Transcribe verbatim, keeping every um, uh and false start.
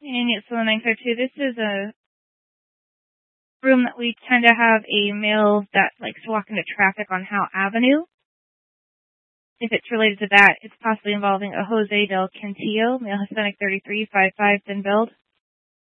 And it's the nine five two. This is a room that we tend to have a male that likes to walk into traffic on Howe Avenue. If it's related to that, it's possibly involving a Jose Del Cantillo, male Hispanic thirty-three, five five, thin build.